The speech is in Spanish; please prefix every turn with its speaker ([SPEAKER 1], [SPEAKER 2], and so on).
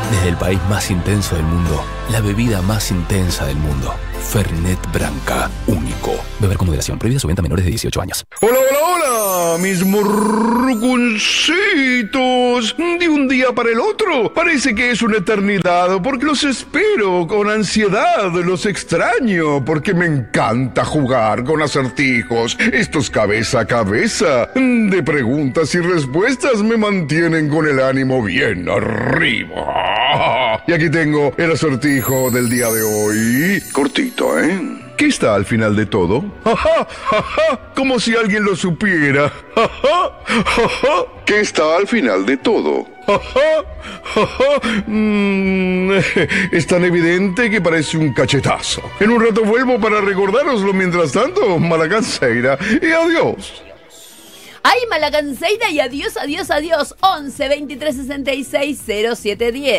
[SPEAKER 1] Desde el país más intenso del mundo, la bebida más intensa del mundo. Fernet Branca, único. Beber con moderación. Prohibida su venta a menores de 18 años.
[SPEAKER 2] Hola, hola, hola, mis morrucuncitos. De un día para el otro, parece que es una eternidad, porque los espero con ansiedad, los extraño, porque me encanta jugar con acertijos. Estos cabeza a cabeza de preguntas y respuestas me mantienen con el ánimo bien arriba. Y aquí tengo el acertijo del día de hoy. Cortito, ¿eh? ¿Qué está al final de todo? ¡Ajá! ¡Ajá! Como si alguien lo supiera. ¡Ajá! ¡Ajá! ¿Qué está al final de todo? ¡Ajá! ¡Ajá! Es tan evidente que parece un cachetazo. En un rato vuelvo para recordároslo. Mientras tanto, Malacanceira y adiós.
[SPEAKER 3] Ay, Malacanceira y adiós, adiós, adiós. 11 23 66 07 10.